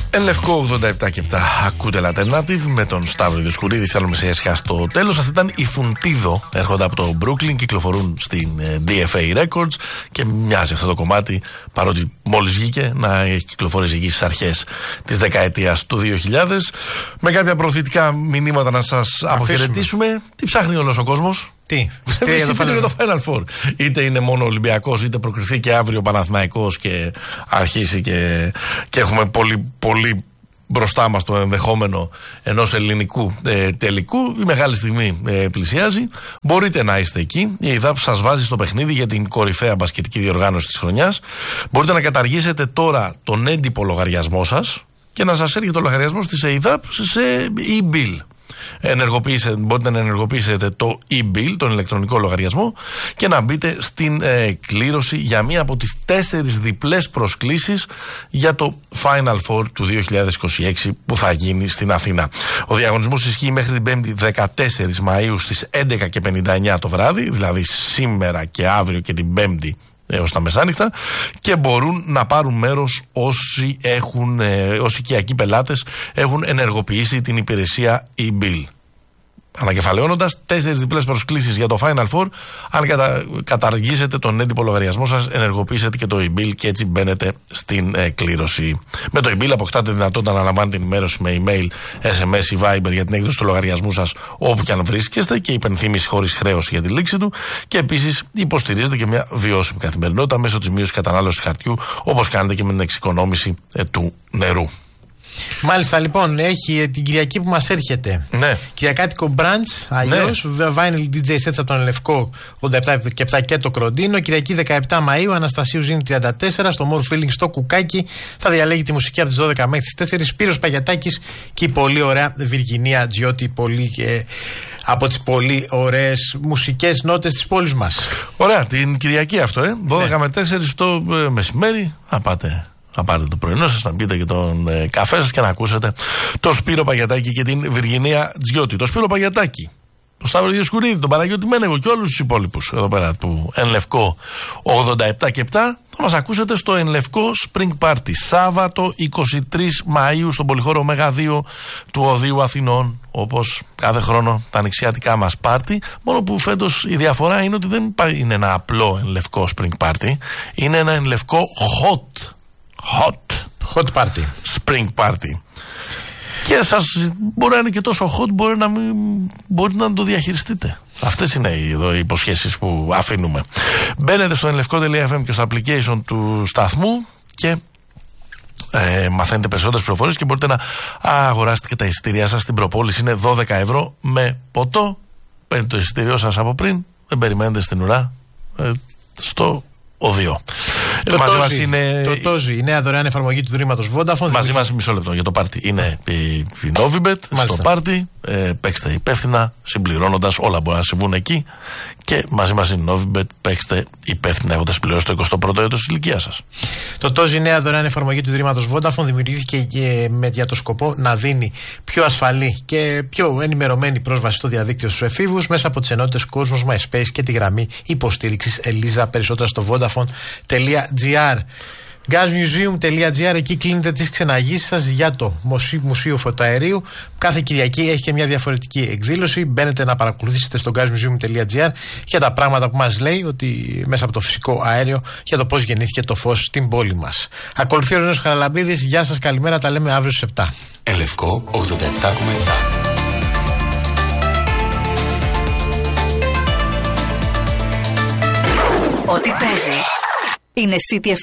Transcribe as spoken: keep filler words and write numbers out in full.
Εν Λευκό ογδόντα επτά και επτά ακούτε Alternative με τον Σταύρο Διοσκουρίδη. Θέλουμε σε έσχα στο τέλος. Αυτή ήταν η Φουντίδο. Έρχονται από το Brooklyn, κυκλοφορούν στην ντι εφ έι Records και μοιάζει αυτό το κομμάτι, παρότι μόλις βγήκε, να έχει κυκλοφορήσει εκεί στις αρχές της δεκαετίας του δύο χιλιάδες. Με κάποια προωθητικά μηνύματα να σας αποχαιρετήσουμε. Τι ψάχνει όλος ο κόσμος? Τι, εισιτήριο για το Final Four. Είτε είναι μόνο Ολυμπιακός, είτε προκριθεί και αύριο Παναθηναϊκός και αρχίσει και, και έχουμε πολύ, πολύ μπροστά μας το ενδεχόμενο ενός ελληνικού ε, τελικού. Η μεγάλη στιγμή ε, πλησιάζει. Μπορείτε να είστε εκεί. Η ΕΙΔΑΠ σας βάζει στο παιχνίδι για την κορυφαία μπασκετική διοργάνωση της χρονιάς. Μπορείτε να καταργήσετε τώρα τον έντυπο λογαριασμό σας και να σας έρχεται ο λογαριασμός της ΕΙΔΑΠ σε e-bill. Μπορείτε να ενεργοποιήσετε το e-bill, τον ηλεκτρονικό λογαριασμό, και να μπείτε στην ε, κλήρωση για μία από τις τέσσερις διπλές προσκλήσεις για το Final Four του δύο χιλιάδες είκοσι έξι που θα γίνει στην Αθήνα. Ο διαγωνισμός ισχύει μέχρι την Πέμπτη δεκατέσσερις Μαΐου στις έντεκα και πενήντα εννιά το βράδυ, δηλαδή σήμερα και αύριο και την Πέμπτη έως τα μεσάνυχτα, και μπορούν να πάρουν μέρος όσοι, έχουν, ε, όσοι οικιακοί πελάτες έχουν ενεργοποιήσει την υπηρεσία e-bill. Ανακεφαλαιώνοντας, τέσσερις διπλές προσκλήσεις για το Final Four. Αν κατα, καταργήσετε τον έντυπο λογαριασμό σας, ενεργοποιήσετε και το e-bill και έτσι μπαίνετε στην ε, κλήρωση. Με το e-bill αποκτάτε δυνατότητα να λαμβάνετε ενημέρωση με email, ες εμ ες ή Viber για την έκδοση του λογαριασμού σας όπου και αν βρίσκεστε και υπενθύμηση χωρίς χρέωση για τη λήξη του. Και επίσης υποστηρίζετε και μια βιώσιμη καθημερινότητα μέσω της μείωσης κατανάλωσης χαρτιού, όπως κάνετε και με την εξοικονόμηση ε, του νερού. Μάλιστα, λοιπόν, έχει την Κυριακή που μας έρχεται. Ναι. Κυριακάτικο brunch, αλλιώς. Ναι. Vinyl ντι τζέι sets από τον Λευκό ογδόντα επτά και επτά και το Κροντίνο. Κυριακή δεκαεπτά Μαΐου, Αναστασίου Ζήνη τριάντα τέσσερα, στο More Feeling στο Κουκάκι. Θα διαλέγει τη μουσική από τις δώδεκα μέχρι τις τέσσερις. Σπύρος Παγιατάκης και η πολύ ωραία Βιργινία Τζιώτη, πολύ και από τις πολύ ωραίες μουσικές νότες της πόλης μας. Ωραία, την Κυριακή αυτό, ε. δώδεκα ναι. με τέσσερις το ε, μεσημέρι. Να πάτε. Να πάρετε το πρωινό σας, να πείτε και τον ε, καφέ σας και να ακούσετε το Σπύρο Παγιατάκη και την Βιργινία Τζιώτη. Το Σπύρο Παγιατάκη, το Σταύρο Διοσκουρίδη, τον Παναγιώτη Μένεγο και όλους τους υπόλοιπους εδώ πέρα του Εν Λευκό ογδόντα επτά και επτά θα μας ακούσετε στο Εν Λευκό Spring Party Σάββατο είκοσι τρεις Μαΐου στον Πολυχώρο Μέγα δύο του Οδείου Αθηνών, όπως κάθε χρόνο τα ανοιξιάτικά μας πάρτι, μόνο που φέτος η διαφορά είναι ότι δεν είναι ένα απλό Εν Λευκό Spring Party, είναι ένα Εν Λευκό hot Hot. Hot party. Spring party. Και σας μπορεί να είναι και τόσο hot, μπορεί να, μην, μπορεί να το διαχειριστείτε. Αυτές είναι οι, εδώ, οι υποσχέσεις που αφήνουμε. Μπαίνετε στο ενλευκό τελεία εφ εμ και στο application του σταθμού και ε, μαθαίνετε περισσότερες πληροφορίες και μπορείτε να αγοράσετε και τα εισιτήριά σας στην προπόληση. Είναι δώδεκα ευρώ με ποτό. Παίρνετε το εισιτήριό σας από πριν, δεν περιμένετε στην ουρά ε, στο Οδείο. Το μαζί μας είναι το Τόζι, η νέα δωρεάν εφαρμογή του Ιδρύματος Vodafone. Μαζί μας, μισό λεπτό για το πάρτι. Είναι η, η Novibet στο πάρτι. Ε, παίξτε υπεύθυνα, συμπληρώνοντας, όλα μπορεί να συμβούν εκεί. Και μαζί μας είναι η Novibet, παίξτε υπεύθυνα έχοντας συμπληρώσει το εικοστό πρώτο έτος της ηλικίας σας. Το Τόζι, η νέα δωρεάν εφαρμογή του Ιδρύματος Vodafone, δημιουργήθηκε και με για το σκοπό να δίνει πιο ασφαλή και πιο ενημερωμένη πρόσβαση στο διαδίκτυο στους εφήβους μέσα από τις ενότητες Κόσμος, MySpace και τη γραμμή υποστήριξης Ελίζα. Περισσότερα στο vodafone.gr. gasmuseum.gr, εκεί κλείνετε τις ξεναγήσεις σας για το Μουσείο Φωταερίου. Κάθε Κυριακή έχει και μια διαφορετική εκδήλωση. Μπαίνετε να παρακολουθήσετε στο gasmuseum.gr για τα πράγματα που μας λέει ότι μέσα από το φυσικό αέριο, για το πώς γεννήθηκε το φως στην πόλη μας. Ακολουθεί ο Ρενός Χαραλαμπίδης. Γεια σας, καλημέρα, τα λέμε αύριο στις επτά. Ελευκό ογδόντα επτά κόμμα επτά. Ό,τι παίζει είναι City εφ εμ.